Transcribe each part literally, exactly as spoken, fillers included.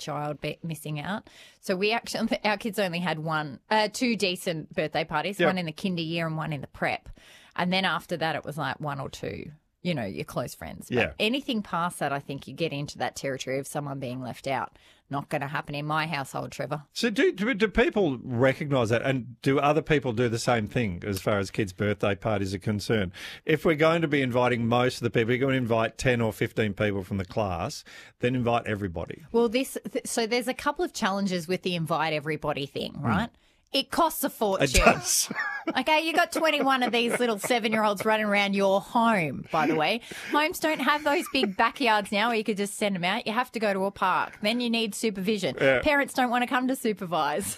child be missing out. So we actually, our kids only had one, uh, two decent birthday parties, Yep. one in the kinder year and one in the prep. And then after that, it was like one or two, you know, your close friends. But Yeah. anything past that, I think you get into that territory of someone being left out. Not going to happen in my household, Trevor. So do, do do people recognise that, and do other people do the same thing as far as kids' birthday parties are concerned? If we're going to be inviting most of the people, you're going to invite ten or fifteen people from the class, then invite everybody. Well, this th- so there's a couple of challenges with the invite everybody thing, right? Mm. It costs a fortune. It does. Okay, you got twenty-one of these little seven-year-olds running around your home, by the way. Homes don't have those big backyards now where you could just send them out. You have to go to a park. Then you need supervision. Yeah. Parents don't want to come to supervise.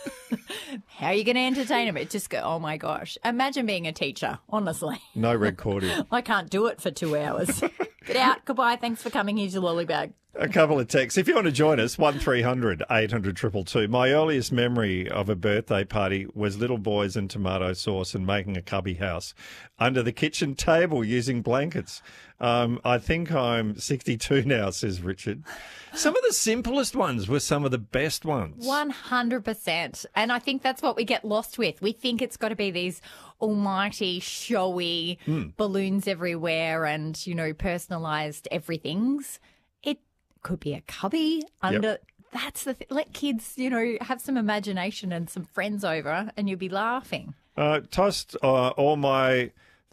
How are you going to entertain them? It just go, oh, my gosh. Imagine being a teacher, honestly. No red cordial. I can't do it for two hours. Get out. Goodbye. Thanks for coming. Here's your lolly bag. A couple of texts. If you want to join us, one three hundred eight hundred two two two. My earliest memory of a birthday party was little boys and tomato sauce and making a cubby house under the kitchen table using blankets. Um, I think I'm sixty-two now, says Richard. Some of the simplest ones were some of the best ones. one hundred percent. And I think that's what we get lost with. We think it's got to be these almighty, showy Mm. balloons everywhere and, you know, personalised everythings. It could be a cubby under... Yep. That's the thing. Let kids, you know, have some imagination and some friends over and you'll be laughing. Uh, tossed uh, all my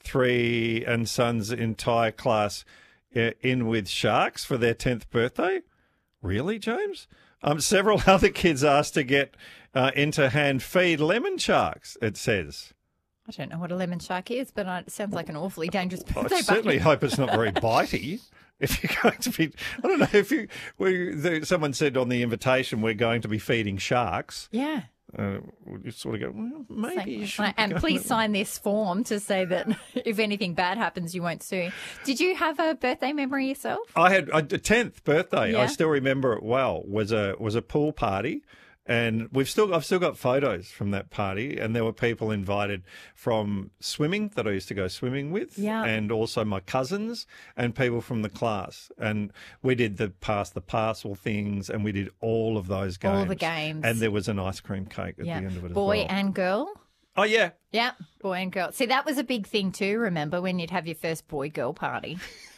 three and son's entire class uh, in with sharks for their tenth birthday. Really, James? Um, several other kids asked to get uh, into hand feed lemon sharks, it says. I don't know what a lemon shark is, but it sounds like an awfully dangerous I birthday certainly party. hope it's not very bitey. If you're going to be, I don't know, if you, we, the, someone said on the invitation we're going to be feeding sharks. Yeah. Uh, you sort of go, well, maybe you should. Same. And go- please sign this form to say that if anything bad happens, you won't sue. Did you have a birthday memory yourself? I had a tenth birthday. Yeah. I still remember it well. Was a was a pool party, and we've still I've still got photos from that party. And there were people invited from swimming that I used to go swimming with, Yeah. and also my cousins and people from the class. And we did the pass the parcel things, and we did all of those games. All the games. And there was an ice cream cake at Yeah. the end of it as Boy well. and girl. Oh yeah. Yeah, boy and girl. See, that was a big thing too, remember, when you'd have your first boy-girl party.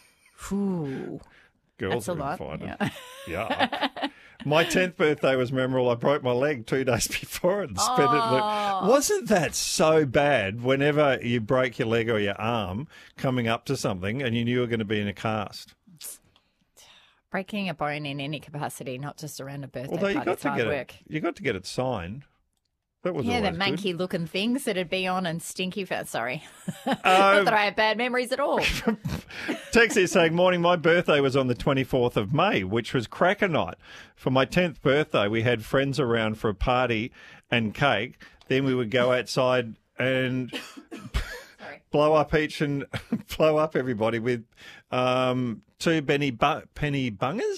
Ooh. Girls That's a were lot. invited. Yeah. Yeah. My tenth birthday was memorable. I broke my leg two days before and spent Oh. it. Wasn't that so bad whenever you break your leg or your arm coming up to something and you knew you were going to be in a cast? Breaking a bone in any capacity, not just around a birthday Although you party, got it's to hard get work. it, you got to get it signed. That was Yeah, the always good. manky-looking things that'd be on and stinky. For, sorry. Um, Not that I have bad memories at all. Text here saying, morning, my birthday was on the twenty-fourth of May, which was cracker night. For my tenth birthday, we had friends around for a party and cake. Then we would go outside and blow up each and blow up everybody with um, two Benny bu- penny bungers.